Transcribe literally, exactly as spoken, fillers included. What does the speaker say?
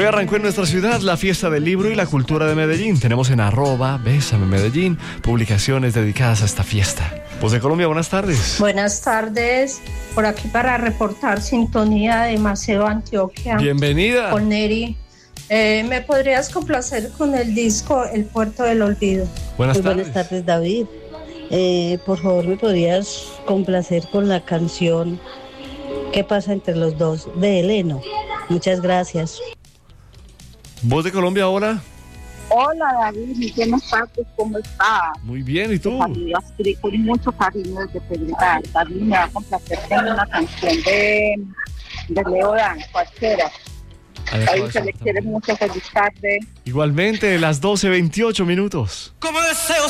Hoy arrancó en nuestra ciudad la fiesta del libro y la cultura de Medellín. Tenemos en arroba Bésame Medellín publicaciones dedicadas a esta fiesta. Voz de Colombia, buenas tardes. Buenas tardes, por aquí para reportar sintonía de Maceo, Antioquia. Bienvenida. Con Neri. Eh, ¿Me podrías complacer con el disco El Puerto del Olvido? Buenas Muy tardes. buenas tardes, David. Eh, por favor, ¿me podrías complacer con la canción ¿Qué pasa entre los dos? De Eleno. Muchas gracias. Voz de Colombia, hola. Hola David, muy buenas tardes, ¿cómo estás? Muy bien, ¿y tú? Saludo a Astrid con mucho cariño desde Pedregal. David, me va a complacer con una canción de, de Leo Dan, cualquiera. David, se le quiere mucho, feliz tarde. Igualmente, las doce veintiocho minutos. Como deseo